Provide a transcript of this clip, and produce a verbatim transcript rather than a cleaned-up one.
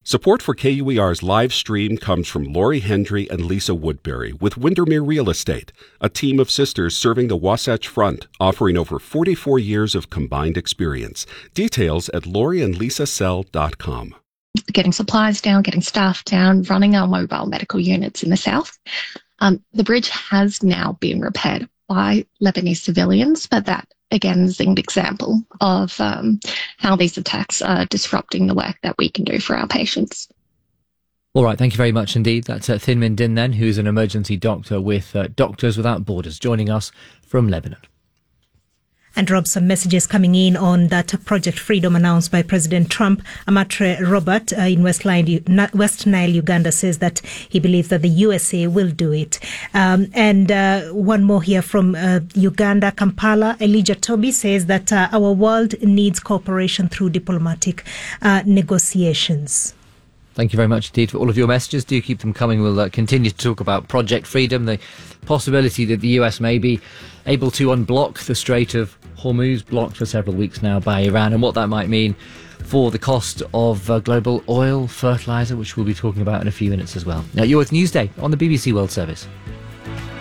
Support for K U E R's live stream comes from Lori Hendry and Lisa Woodbury with Windermere Real Estate, a team of sisters serving the Wasatch Front, offering over forty-four years of combined experience. Details at lori and lisa sell dot com. Getting supplies down, getting staff down, running our mobile medical units in the south. Um, the bridge has now been repaired by Lebanese civilians, but that again is an example of um, how these attacks are disrupting the work that we can do for our patients. All right, thank you very much indeed. That's uh, Thin Minh Din then, who's an emergency doctor with uh, Doctors Without Borders, joining us from Lebanon. And Rob, some messages coming in on that Project Freedom announced by President Trump. Amatre Robert uh, in West Nile, West Nile, Uganda, says that he believes that the U S A will do it. Um, and uh, one more here from uh, Uganda, Kampala. Elijah Toby says that uh, our world needs cooperation through diplomatic uh, negotiations. Thank you very much indeed for all of your messages. Do keep them coming. We'll uh, continue to talk about Project Freedom, the possibility that the U S may be able to unblock the Strait of Hormuz, blocked for several weeks now by Iran, and what that might mean for the cost of uh, global oil, fertiliser, which we'll be talking about in a few minutes as well. Now, you're with Newsday on the B B C World Service.